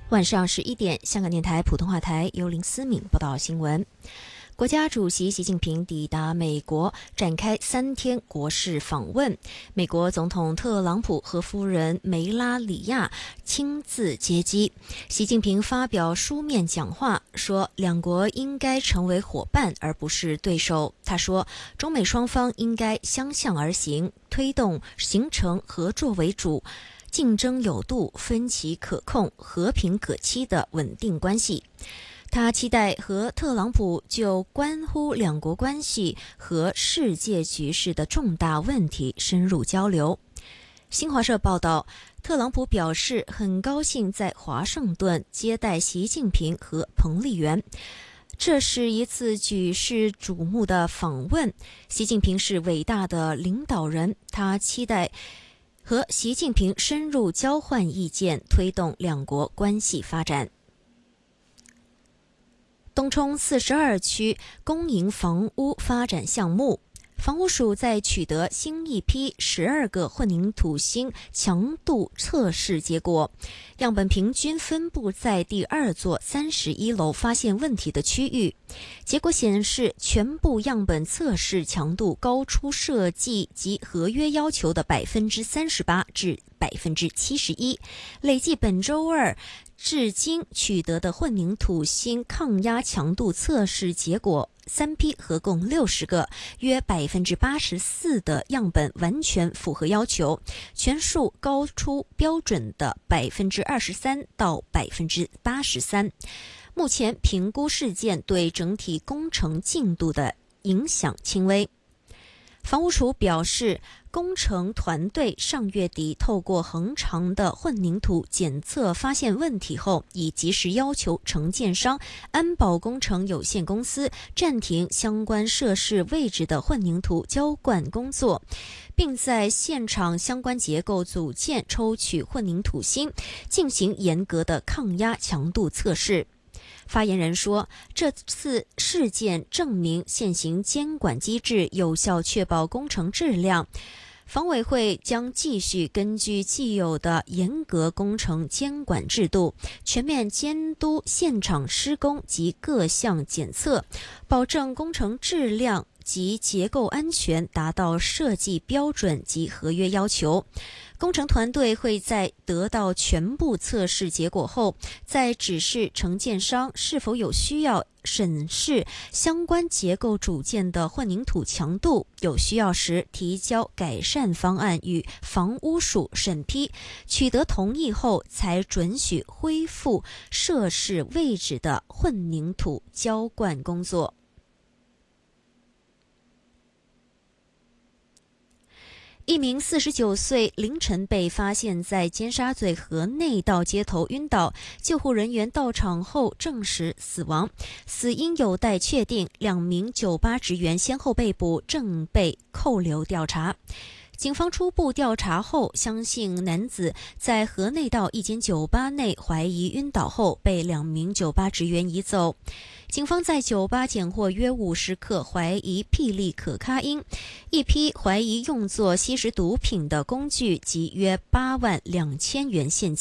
晚上11点，香港电台普通话台由林思敏报道新闻。国家主席习近平抵达美国，展开3天国事访问。美国总统特朗普和夫人梅拉里亚亲自接机。习近平发表书面讲话，说两国应该成为伙伴而不是对手。他说，中美双方应该相向而行，推动形成合作为主、竞争有度、分歧可控、和平可期的稳定关系。他期待和特朗普就关乎两国关系和世界局势的重大问题深入交流。新华社报道，特朗普表示很高兴在华盛顿接待习近平和彭丽媛，这是一次举世瞩目的访问。习近平是伟大的领导人，他期待和习近平深入交换意见，推动两国关系发展。东冲42区公营房屋发展项目，房屋署在取得新一批12个混凝土芯强度测试结果，样本平均分布在第2座31楼发现问题的区域。结果显示，全部样本测试强度高出设计及合约要求的38%至71%。累计本周二至今取得的混凝土芯抗压强度测试结果，3批合共60个，约84%的样本完全符合要求，全数高出标准的23%到83%。目前评估事件对整体工程进度的影响轻微。房屋署表示，工程团队上月底透过恒常的混凝土检测发现问题后，已及时要求承建商安保工程有限公司暂停相关设施位置的混凝土浇灌工作，并在现场相关结构组件抽取混凝土芯，进行严格的抗压强度测试。发言人说，这次事件证明现行监管机制有效确保工程质量。房委会将继续根据既有的严格工程监管制度，全面监督现场施工及各项检测，保证工程质量及结构安全达到设计标准及合约要求。工程团队会在得到全部测试结果后，再指示承建商是否有需要审视相关结构组件的混凝土强度，有需要时提交改善方案与房屋署审批，取得同意后才准许恢复设施位置的混凝土浇灌工作。一名49岁凌晨被发现在尖沙咀河内道街头晕倒，救护人员到场后证实死亡，死因有待确定。2名酒吧职员先后被捕，正被扣留调查。警方初步调查后，相信男子在河内道一间酒吧内怀疑晕倒后，被2名酒吧职员移走。警方在酒吧检获约50克怀疑霹雳可卡因，一批怀疑用作吸食毒品的工具及约8万2千元现金。